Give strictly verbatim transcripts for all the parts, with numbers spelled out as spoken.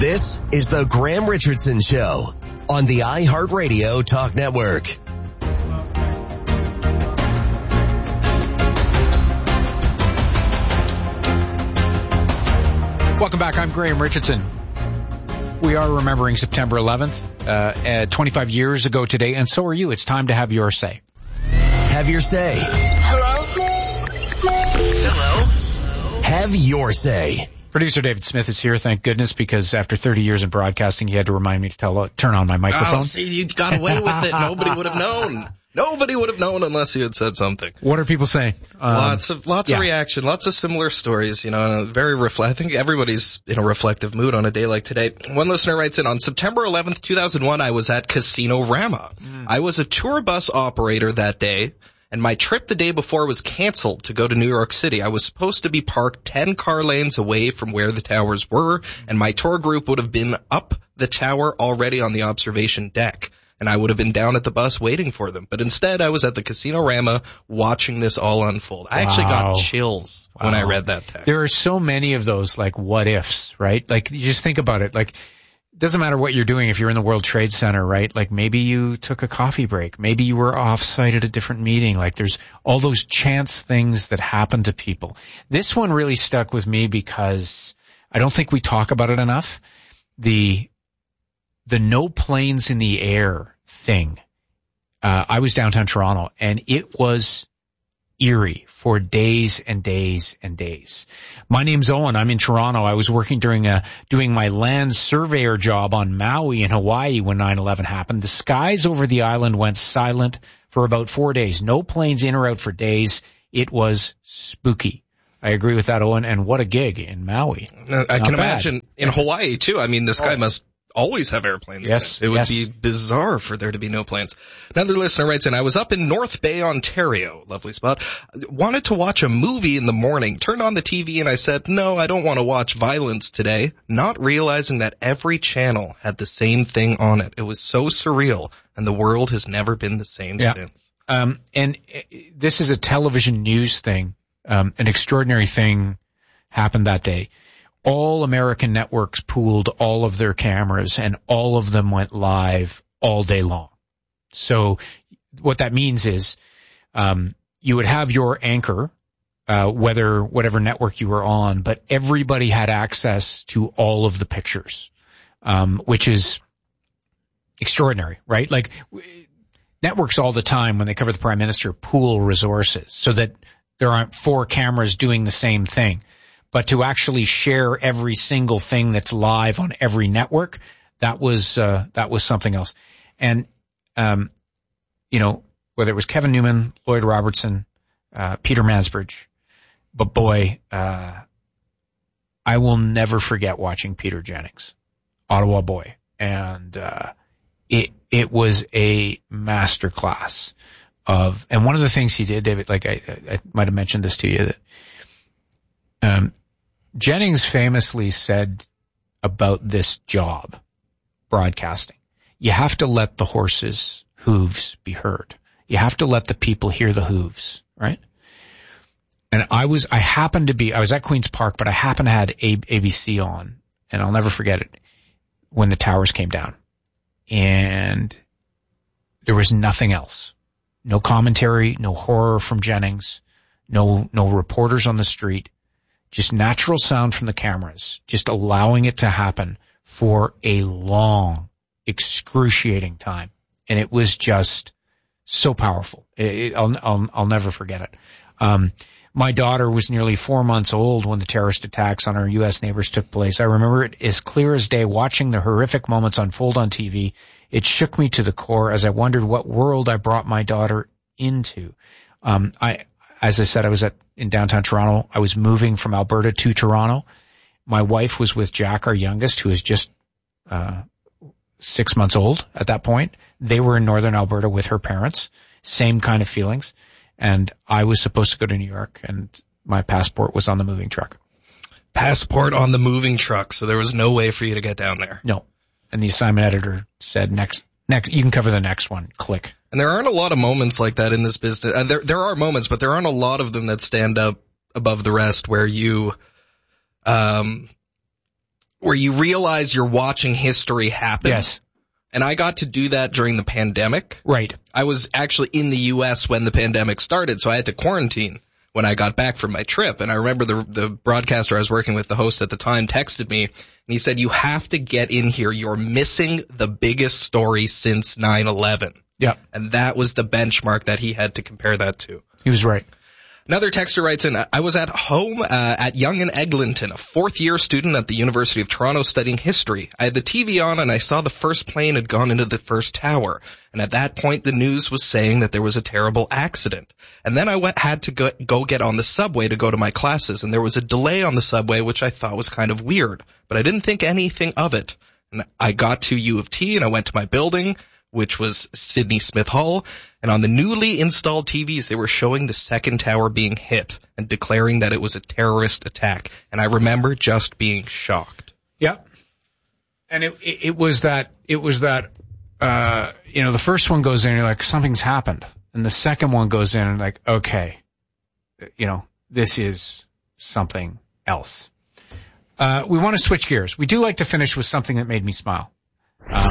This is the Graham Richardson Show on the iHeartRadio Talk Network. Welcome back. I'm Graham Richardson. We are remembering September eleventh, uh, uh, twenty-five years ago today, and so are you. It's time to have your say. Have your say. Hello? Hello? Have your say. Producer David Smith is here, thank goodness, because after thirty years in broadcasting, he had to remind me to tell, uh, turn on my microphone. Oh, see, you got away with it. Nobody would have known. Nobody would have known unless you had said something. What are people saying? Um, lots of lots yeah. of reaction, lots of similar stories. You know, and very reflect. I think everybody's in a reflective mood on a day like today. One listener writes in, on September eleventh, two thousand one, I was at Casino Rama. Mm. I was a tour bus operator that day, and my trip the day before was canceled to go to New York City. I was supposed to be parked ten car lanes away from where the towers were, and my tour group would have been up the tower already on the observation deck. And I would have been down at the bus waiting for them. But instead, I was at the Casino Rama watching this all unfold. I wow. actually got chills wow. when I read that text. There are so many of those, like, what ifs, right? Like, you just think about it. Like, it doesn't matter what you're doing if you're in the World Trade Center, right? Like, maybe you took a coffee break. Maybe you were off-site at a different meeting. Like, there's all those chance things that happen to people. This one really stuck with me because I don't think we talk about it enough. The The no planes in the air thing. Uh, I was downtown Toronto, and it was eerie for days and days and days. My name's Owen. I'm in Toronto. I was working during a, doing my land surveyor job on Maui in Hawaii when nine eleven happened. The skies over the island went silent for about four days. No planes in or out for days. It was spooky. I agree with that, Owen, and what a gig in Maui. I Not can bad. imagine in Hawaii, too. I mean, the sky oh. must always have airplanes. Yes, in it. It would yes. be bizarre for there to be no planes. Another listener writes in, I was up in North Bay, Ontario, lovely spot, wanted to watch a movie in the morning, turned on the T V and I said, no, I don't want to watch violence today, not realizing that every channel had the same thing on it. It was so surreal, and the world has never been the same yeah. since. Um, and this is a television news thing. Um, an extraordinary thing happened that day. All American networks pooled all of their cameras, and all of them went live all day long. So what that means is um, you would have your anchor, uh, whether whatever network you were on, but everybody had access to all of the pictures, um, which is extraordinary, right? Like w- networks all the time, when they cover the Prime Minister, pool resources so that there aren't four cameras doing the same thing. But to actually share every single thing that's live on every network, that was, uh, that was something else. And, um, you know, whether it was Kevin Newman, Lloyd Robertson, uh, Peter Mansbridge, but boy, uh, I will never forget watching Peter Jennings, Ottawa boy. And, uh, it, it was a masterclass of, and one of the things he did, David, like I, I, I might have mentioned this to you, that, um, Jennings famously said about this job, broadcasting, you have to let the horses' hooves be heard. You have to let the people hear the hooves, right? And I was, I happened to be, I was at Queen's Park, but I happened to have A B C on, and I'll never forget it, when the towers came down. And there was nothing else. No commentary, no horror from Jennings, no, no reporters on the street. Just natural sound from the cameras, just allowing it to happen for a long, excruciating time. And it was just so powerful. It, it, I'll, I'll, I'll never forget it. Um, my daughter was nearly four months old when the terrorist attacks on our U S neighbors took place. I remember it as clear as day, watching the horrific moments unfold on T V. It shook me to the core as I wondered what world I brought my daughter into. Um, I, As I said, I was at in downtown Toronto. I was moving from Alberta to Toronto. My wife was with Jack, our youngest, who is just uh six months old at that point. They were in northern Alberta with her parents. Same kind of feelings. And I was supposed to go to New York, and my passport was on the moving truck. Passport on the moving truck, so there was no way for you to get down there. No. And the assignment editor said, next, next, you can cover the next one. Click. And there aren't a lot of moments like that in this business. And there, there are moments, but there aren't a lot of them that stand up above the rest where you, um, where you realize you're watching history happen. Yes. And I got to do that during the pandemic. Right. I was actually in the U S when the pandemic started, so I had to quarantine when I got back from my trip. And I remember the the broadcaster I was working with, the host at the time, texted me, and he said, you have to get in here. You're missing the biggest story since nine eleven. Yeah. And that was the benchmark that he had to compare that to. He was right. Another texter writes in, I was at home uh, at Yonge and Eglinton, a fourth-year student at the University of Toronto studying history. I had the T V on and I saw the first plane had gone into the first tower. And at that point, the news was saying that there was a terrible accident. And then I went, had to go, go get on the subway to go to my classes. And there was a delay on the subway, which I thought was kind of weird. But I didn't think anything of it. And I got to U of T and I went to my building, which was Sydney Smith Hall, and on the newly installed T Vs, they were showing the second tower being hit and declaring that it was a terrorist attack. And I remember just being shocked. Yeah. And it, it, it was that, it was that, uh, you know, the first one goes in and you're like, something's happened. And the second one goes in and like, okay, you know, this is something else. Uh, we want to switch gears. We do like to finish with something that made me smile. Um,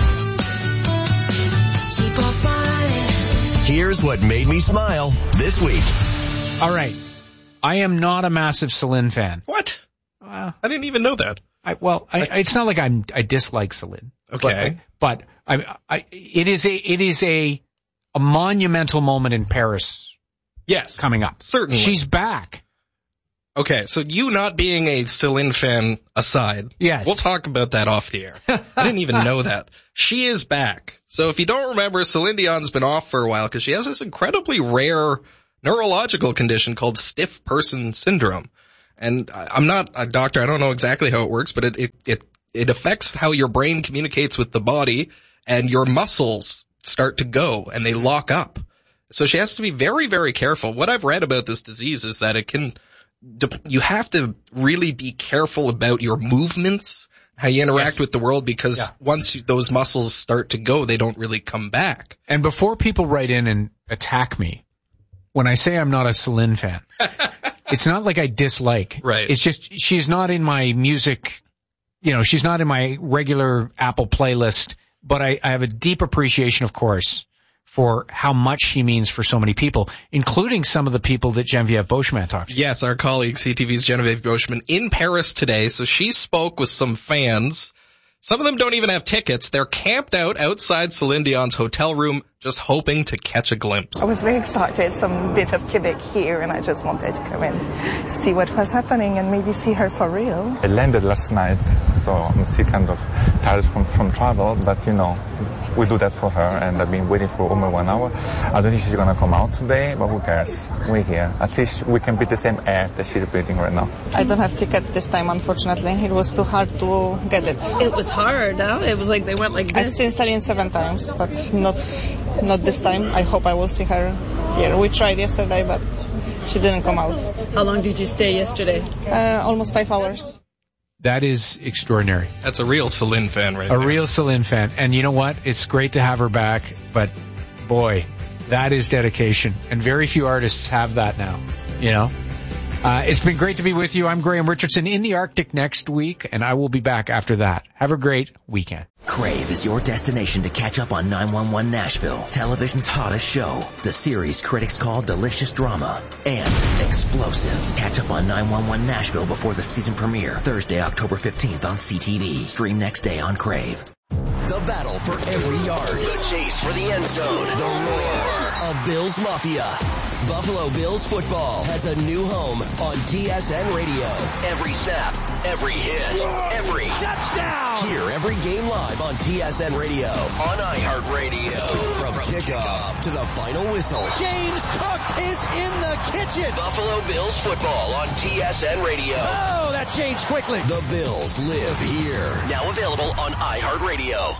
Here's what made me smile this week. All right. I am not a massive Celine fan. What? Uh, I didn't even know that. I, well, I, it's not like I'm, I dislike Celine. Okay. But, but I, I, it is a, it is a, a monumental moment in Paris. Yes. Coming up. Certainly. She's back. Okay, so you not being a Celine fan aside, yes, we'll talk about that off the air. I didn't even know that. She is back. So if you don't remember, Celine Dion's been off for a while because she has this incredibly rare neurological condition called stiff person syndrome. And I'm not a doctor. I don't know exactly how it works, but it, it, it, it affects how your brain communicates with the body, and your muscles start to go and they lock up. So she has to be very, very careful. What I've read about this disease is that it can, you have to really be careful about your movements, how you interact yes. with the world, because yeah. once you, those muscles start to go, they don't really come back. And before people write in and attack me, when I say I'm not a Celine fan, it's not like I dislike. Right. It's just she's not in my music, you know, she's not in my regular Apple playlist, but I, I have a deep appreciation, of course, for how much she means for so many people, including some of the people that Geneviève Beauchemin talked to. Yes, our colleague, C T V's Geneviève Beauchemin, in Paris today. So she spoke with some fans. Some of them don't even have tickets. They're camped out outside Celine Dion's hotel room, just hoping to catch a glimpse. I was very excited, some bit of Quebec here, and I just wanted to come and see what was happening and maybe see her for real. I landed last night, so I'm still kind of tired from, from travel, but you know, we do that for her, and I've been waiting for almost one hour. I don't think she's going to come out today, but who cares? We're here. At least we can breathe the same air that she's breathing right now. I don't have ticket this time, unfortunately. It was too hard to get it. It was hard, huh? It was like they went like this. I've seen Celine seven times, but not not this time. I hope I will see her here. We tried yesterday, but she didn't come out. How long did you stay yesterday? Uh, almost five hours. That is extraordinary. That's a real Celine fan right a there. A real Celine fan. And you know what? It's great to have her back, but boy, that is dedication. And very few artists have that now, you know? Uh, it's been great to be with you. I'm Graham Richardson in the Arctic next week, and I will be back after that. Have a great weekend. Crave is your destination to catch up on nine one one Nashville, television's hottest show. The series critics call delicious drama and explosive. Catch up on nine one one Nashville before the season premiere, Thursday, October fifteenth on C T V. Stream next day on Crave. The battle for every yard. The chase for the end zone. The roar of Bills Mafia. Buffalo Bills football has a new home on T S N Radio. Every snap, every hit, every touchdown. Hear every game live on T S N Radio, on iHeartRadio. From kickoff to the final whistle, James Cook is in the kitchen. Buffalo Bills football on T S N Radio. Oh, that changed quickly. The Bills live here. Now available on iHeartRadio.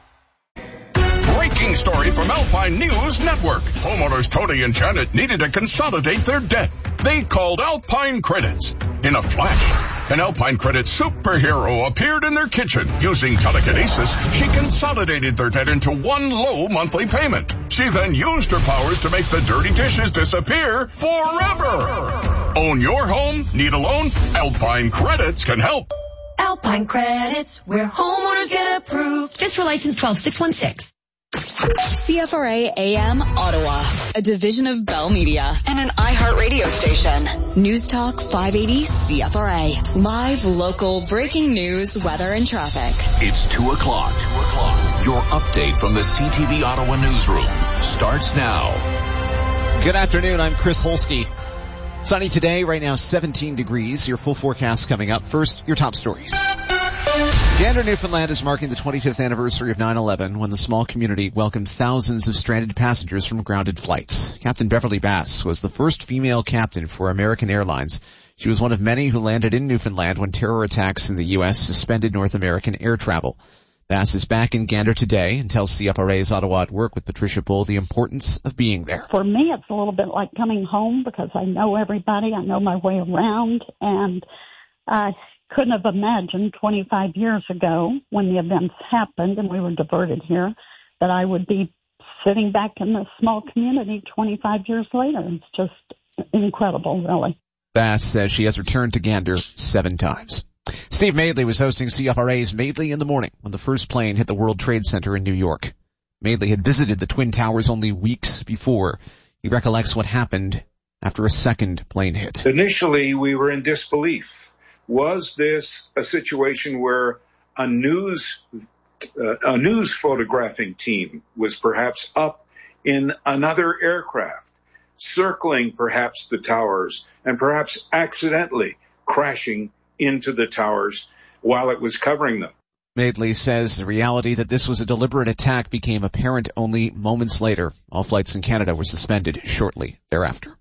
Breaking story from Alpine News Network. Homeowners Tony and Janet needed to consolidate their debt. They called Alpine Credits. In a flash, an Alpine Credits superhero appeared in their kitchen. Using telekinesis, she consolidated their debt into one low monthly payment. She then used her powers to make the dirty dishes disappear forever. Own your home? Need a loan? Alpine Credits can help. Alpine Credits, where homeowners get approved. Just for license twelve six one six. C F R A A M Ottawa, a division of Bell Media and an iHeart radio station. News Talk five eighty C F R A. Live, local, breaking news, weather, and traffic. It's two o'clock. two o'clock. Your update from the C T V Ottawa newsroom starts now. Good afternoon. I'm Chris Holsky. Sunny today, right now seventeen degrees. Your full forecast coming up. First, your top stories. Gander, Newfoundland is marking the twenty-fifth anniversary of nine eleven when the small community welcomed thousands of stranded passengers from grounded flights. Captain Beverly Bass was the first female captain for American Airlines. She was one of many who landed in Newfoundland when terror attacks in the U S suspended North American air travel. Bass is back in Gander today and tells C F R A's Ottawa at Work with Patricia Bull the importance of being there. For me, it's a little bit like coming home because I know everybody, I know my way around, and I couldn't have imagined twenty-five years ago when the events happened and we were diverted here that I would be sitting back in this small community twenty-five years later. It's just incredible, really. Bass says she has returned to Gander seven times. Steve Madeley was hosting C F R A's Madeley in the Morning when the first plane hit the World Trade Center in New York. Madeley had visited the Twin Towers only weeks before. He recollects what happened after a second plane hit. Initially, we were in disbelief. Was this a situation where a news uh, a news photographing team was perhaps up in another aircraft, circling perhaps the towers, and perhaps accidentally crashing into the towers while it was covering them? Madeley says the reality that this was a deliberate attack became apparent only moments later. All flights in Canada were suspended shortly thereafter.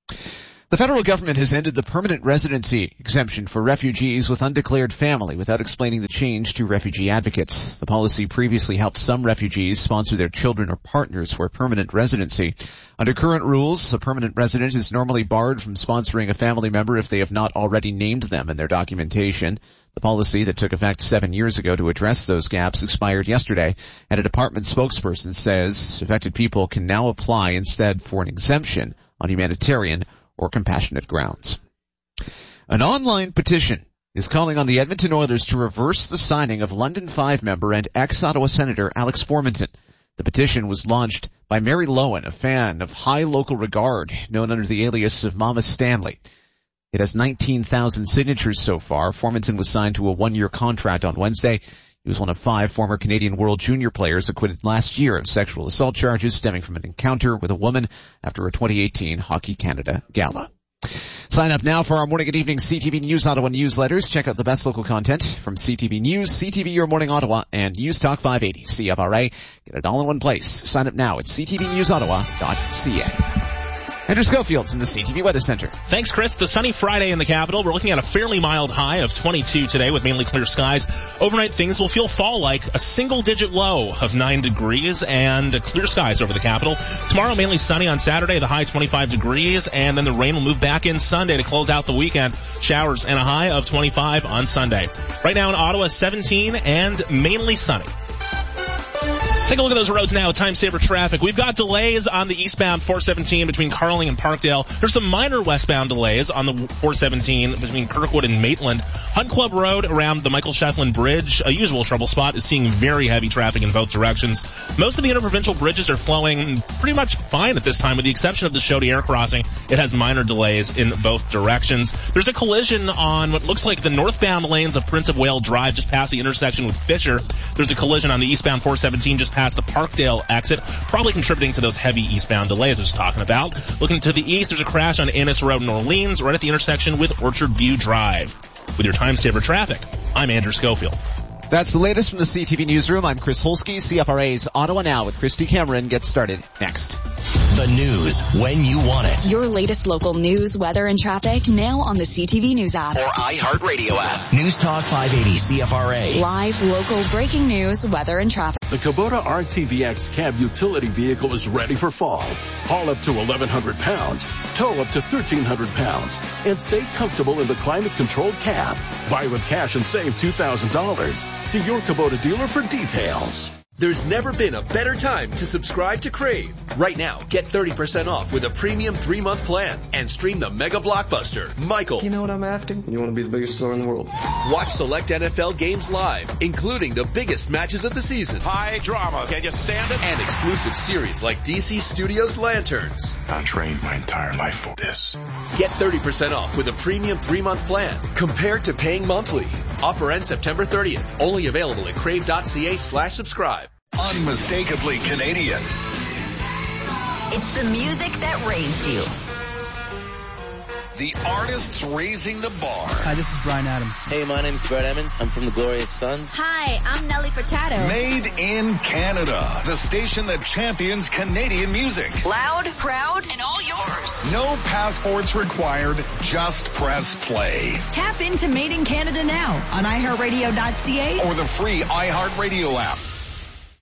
The federal government has ended the permanent residency exemption for refugees with undeclared family without explaining the change to refugee advocates. The policy previously helped some refugees sponsor their children or partners for permanent residency. Under current rules, a permanent resident is normally barred from sponsoring a family member if they have not already named them in their documentation. The policy that took effect seven years ago to address those gaps expired yesterday, and a department spokesperson says affected people can now apply instead for an exemption on humanitarian or compassionate grounds. An online petition is calling on the Edmonton Oilers to reverse the signing of London Five member and ex-Ottawa Senator Alex Formanton. The petition was launched by Mary Lowen, a fan of high local regard, known under the alias of Mama Stanley. It has nineteen thousand signatures so far. Formanton was signed to a one-year contract on Wednesday. He was one of five former Canadian World Junior players acquitted last year of sexual assault charges stemming from an encounter with a woman after a twenty eighteen Hockey Canada gala. Sign up now for our morning and evening C T V News Ottawa newsletters. Check out the best local content from C T V News, C T V Your Morning Ottawa, and News Talk five eighty C F R A. Get it all in one place. Sign up now at c t v news ottawa dot c a. Andrew Schofield's in the C T V Weather Center. Thanks, Chris. The sunny Friday in the capital. We're looking at a fairly mild high of twenty-two today with mainly clear skies. Overnight, things will feel fall-like. A single-digit low of nine degrees and clear skies over the capital. Tomorrow, mainly sunny on Saturday, the high twenty-five degrees, and then the rain will move back in Sunday to close out the weekend. Showers and a high of twenty-five on Sunday. Right now in Ottawa, seventeen and mainly sunny. Take a look at those roads now. Time saver traffic. We've got delays on the eastbound four seventeen between Carling and Parkdale. There's some minor westbound delays on the four seventeen between Kirkwood and Maitland. Hunt Club Road around the Michael Shefflin Bridge, a usual trouble spot, is seeing very heavy traffic in both directions. Most of the interprovincial bridges are flowing pretty much fine at this time, with the exception of the Chaudy Air Crossing. It has minor delays in both directions. There's a collision on what looks like the northbound lanes of Prince of Wales Drive just past the intersection with Fisher. There's a collision on the eastbound four seventeen just past the Parkdale exit, probably contributing to those heavy eastbound delays I was talking about. Looking to the east, there's a crash on Ennis Road in Orleans, right at the intersection with Orchard View Drive. With your time saver traffic, I'm Andrew Schofield. That's the latest from the C T V Newsroom. I'm Chris Holsky. C F R A's Ottawa Now with Christy Cameron gets started next. The news when you want it. Your latest local news, weather, and traffic now on the C T V News app. Or iHeartRadio app. News Talk five eighty C F R A. Live, local, breaking news, weather, and traffic. The Kubota R T V X cab utility vehicle is ready for fall. Haul up to eleven hundred pounds, tow up to thirteen hundred pounds, and stay comfortable in the climate-controlled cab. Buy with cash and save two thousand dollars. See your Kubota dealer for details. There's never been a better time to subscribe to Crave. Right now, get thirty percent off with a premium three-month plan and stream the mega blockbuster, Michael. You know what I'm after? You want to be the biggest star in the world. Watch select N F L games live, including the biggest matches of the season. High drama. Can you stand it? And exclusive series like D C Studios Lanterns. I trained my entire life for this. Get thirty percent off with a premium three-month plan compared to paying monthly. Offer ends September thirtieth. Only available at crave.ca slash subscribe. Unmistakably Canadian. It's the music that raised you. The artists raising the bar. Hi, this is Bryan Adams. Hey, my name's Brett Emmons. I'm from the Glorious Sons. Hi, I'm Nelly Furtado. Made in Canada. The station that champions Canadian music. Loud, proud, and all yours. No passports required. Just press play. Tap into Made in Canada now on i heart radio dot c a or the free iHeartRadio app.